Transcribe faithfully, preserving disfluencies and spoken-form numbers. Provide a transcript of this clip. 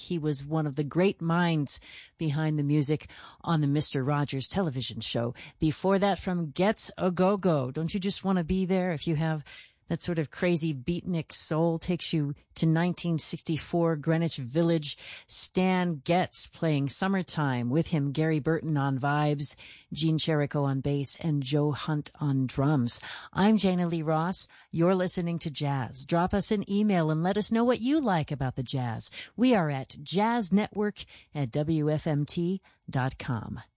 He was one of the great minds behind the music on the Mister Rogers television show. Before that, from Gets a Go-Go. Don't you just want to be there? If you have that sort of crazy beatnik soul, takes you to nineteen sixty-four, Greenwich Village. Stan Getz playing Summertime. With him, Gary Burton on vibes, Gene Cherico on bass, and Joe Hunt on drums. I'm Jana Lee Ross. You're listening to Jazz. Drop us an email and let us know what you like about the jazz. We are at jazz network at W F M T dot com.